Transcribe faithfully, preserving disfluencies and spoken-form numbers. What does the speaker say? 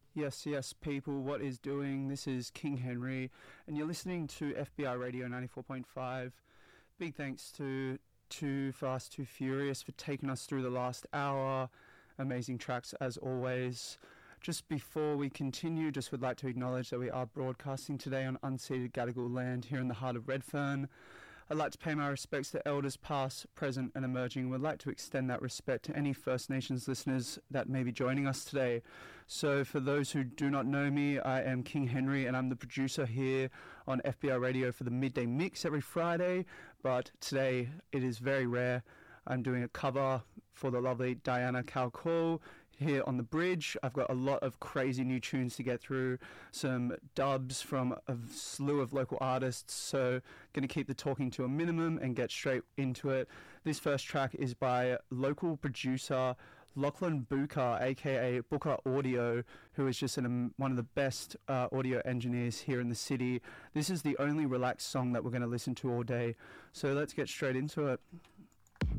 Yes, yes, people, what is doing? This is King Henry, and you're listening to F B I Radio ninety-four point five. Big thanks to Too Fast, Too Furious for taking us through the last hour. Amazing tracks as always. Just before we continue, just would like to acknowledge that we are broadcasting today on unceded Gadigal land here in the heart of Redfern. I'd like to pay my respects to elders past, present and emerging. We'd like to extend that respect to any First Nations listeners that may be joining us today. So for those who do not know me, I am King Henry and I'm the producer here on F B I Radio for the Midday Mix every Friday. But today it is very rare. I'm doing a cover for the lovely Diana Calcall here on the bridge. I've got a lot of crazy new tunes to get through, some dubs from a slew of local artists, so going to keep the talking to a minimum and get straight into it. This first track is by local producer Lachlan Booker, aka Booker Audio, who is just an, um, one of the best uh, audio engineers here in the city. This is the only relaxed song that we're going to listen to all day, so let's get straight into it.